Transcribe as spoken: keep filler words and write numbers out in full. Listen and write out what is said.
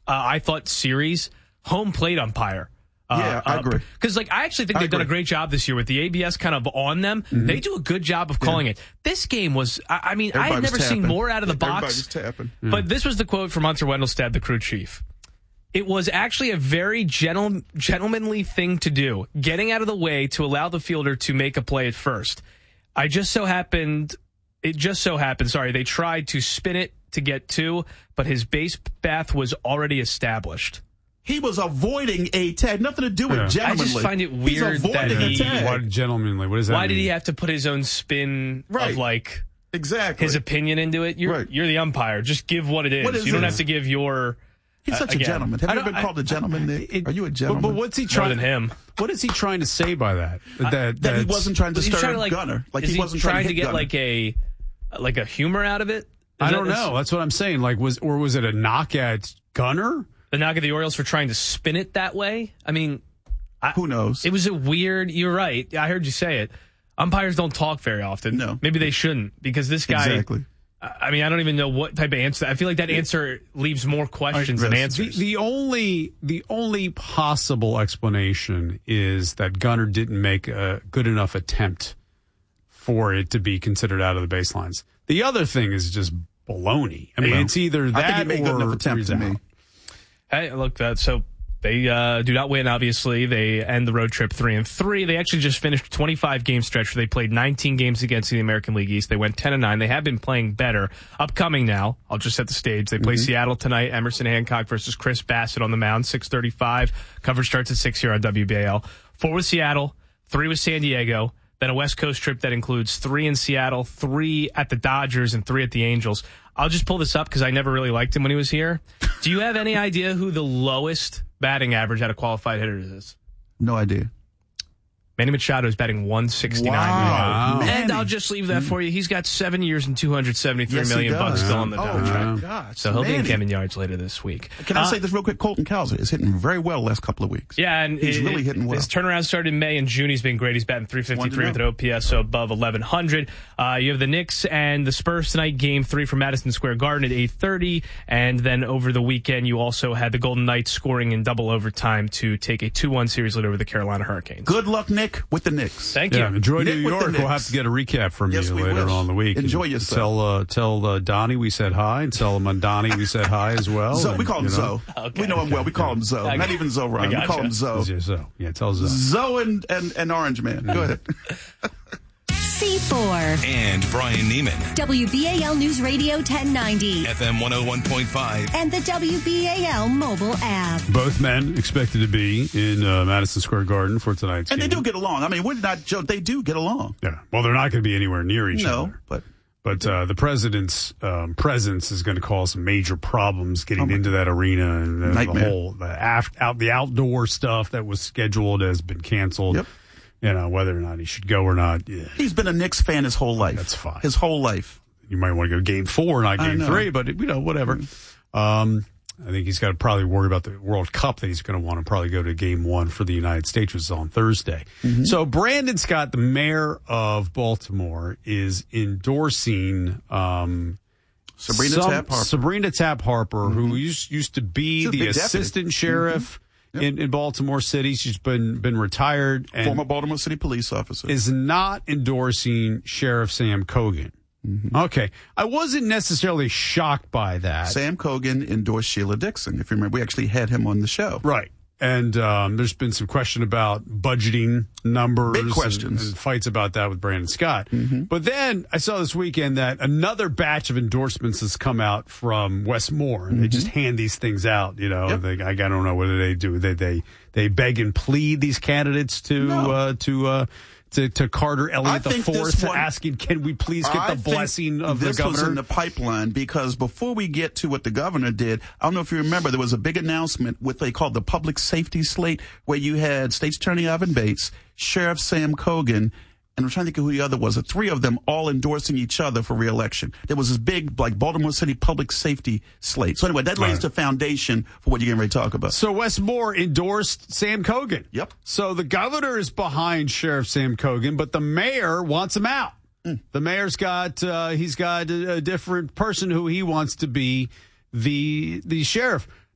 uh, I thought, series, home plate umpire. Uh, yeah, I agree. Because, like, I actually think I they've agree. done a great job this year with the A B S kind of on them. Mm-hmm. They do a good job of calling yeah. it. This game was, I, I mean, Everybody I had never tapping. seen more out of the Everybody box. was tapping. But this was the quote from Hunter Wendelstedt, the crew chief. It was actually a very gentle, gentlemanly thing to do, getting out of the way to allow the fielder to make a play at first. I just so happened, it just so happened, sorry, they tried to spin it to get two, but his base path was already established. He was avoiding a tag. Nothing to do with yeah. gentlemanly. I just find it weird that he... What gentlemanly? What does that Why mean? did he have to put his own spin right. of, like... Exactly. His opinion into it? You're, right. you're the umpire. Just give what it is. What is you don't it? have to give your... He's such uh, a gentleman. Have you ever been called a gentleman, Nick? It, Are you a gentleman? But, but what's he trying... More than him. What is he trying to say by that? That, I, that he wasn't trying to disturb trying to, like, Gunnar. Like is he wasn't he trying, trying to, to get Gunnar. like a like a humor out of it? Is I don't that, know. That's what I'm saying. Like, was or was it a knock at Gunnar? The knock at the Orioles for trying to spin it that way? I mean, I, who knows? It was a weird. You're right. I heard you say it. Umpires don't talk very often. No, maybe they shouldn't because this guy. Exactly. I mean, I don't even know what type of answer. I feel like that answer leaves more questions than answers. The, the only the only possible explanation is that Gunnar didn't make a good enough attempt for it to be considered out of the baselines. The other thing is just baloney. I mean, well, it's either that I think he made or good enough attempt to me. Hey, look, that so. They uh, do not win, obviously. They end the road trip three and three. They actually just finished a twenty-five game stretch where they played nineteen games against the American League East. They went ten and nine. They have been playing better. Upcoming now, I'll just set the stage. They play mm-hmm. Seattle tonight. Emerson Hancock versus Chris Bassett on the mound, six thirty-five. Coverage starts at six here on W B A L. Four with Seattle, three with San Diego. Then a West Coast trip that includes three in Seattle, three at the Dodgers, and three at the Angels. I'll just pull this up because I never really liked him when he was here. Do you have any idea who the lowest batting average out of qualified hitters is? No idea. Manny Machado is batting one sixty-nine. Wow. And I'll just leave that for you. He's got seven years and two hundred seventy-three yes, million bucks still on the oh, contract. God. So he'll Manny. be in Kevin Yards later this week. Can I uh, say this real quick? Colton Cowser is hitting very well the last couple of weeks. Yeah, and he's it, really hitting well. His turnaround started in May and June. He's been great. He's batting three fifty-three with an O P S so above eleven hundred. Uh, you have the Knicks and the Spurs tonight, game three from Madison Square Garden at eight thirty. And then over the weekend, you also had the Golden Knights scoring in double overtime to take a two one series lead over the Carolina Hurricanes. Good luck, Nick, with the Knicks. Thank yeah, you. Enjoy Nick New York. We'll have to get a recap from yes, you we later will. on in the week. Enjoy and yourself. Tell uh, tell uh, Donnie we said hi, and tell him on Donnie we said hi as well. Zo, and, we call him you know. Zo. Okay. We know him well. We call him Zo. Okay. Not even Zo Ryan. Gotcha. We call him Zo. Yeah, Zo. Yeah, tell Zo. Zo and, and, and Orange Man. Go ahead. C four. And Brian Neiman. W B A L News Radio ten ninety. F M one oh one point five. And the W B A L mobile app. Both men expected to be in uh, Madison Square Garden for tonight's and game. they do get along. I mean, we're not joke. They do get along. Yeah. Well, they're not going to be anywhere near each no, other. but But uh, the president's um, presence is going to cause some major problems getting oh into that arena, and the, the Nightmare. whole the aft, out the outdoor stuff that was scheduled has been canceled. Yep. You know, whether or not he should go or not. Yeah. He's been a Knicks fan his whole life. That's fine. His whole life. You might want to go game four, not I game know. three, but you know, whatever. Um, I think he's got to probably worry about the World Cup that he's going to want to probably go to game one for the United States, which is on Thursday. Mm-hmm. So Brandon Scott, the mayor of Baltimore, is endorsing um, Sabrina some, Tapp Harper. Sabrina Tapp Harper, Mm-hmm. who used, used to be She was the big deputy. assistant sheriff Mm-hmm. Yep. in, in Baltimore City. She's been been retired and Former Baltimore City police officer. is not endorsing Sheriff Sam Cogan. Mm-hmm. Okay. I wasn't necessarily shocked by that. Sam Cogan endorsed Sheila Dixon. If you remember, we actually had him on the show. Right. And um, there's been some question about budgeting numbers. Big questions. And, and fights about that with Brandon Scott. Mm-hmm. But then I saw this weekend that another batch of endorsements has come out from Wes Moore. And Mm-hmm. they just hand these things out, you know. Yep. They, I, I don't know what do they do. They they they beg and plead these candidates to No. uh, to uh, to to Carter I Elliott the think this fourth, one- asking, can we please get I the think blessing of this the governor? was in the pipeline because before we get to what the governor did, I don't know if you remember, there was a big announcement with what they called the public safety slate, where you had State's Attorney Ivan Bates, Sheriff Sam Cogan, and I'm trying to think of who the other was. The three of them all endorsing each other for re-election. There was this big, like, Baltimore City public safety slate. So anyway, that lays Right. the foundation for what you're getting ready to talk about. So Wes Moore endorsed Sam Cogan. Yep. So the governor is behind Sheriff Sam Cogan, but the mayor wants him out. Mm. The mayor's got uh, he's got a, a different person who he wants to be the the sheriff.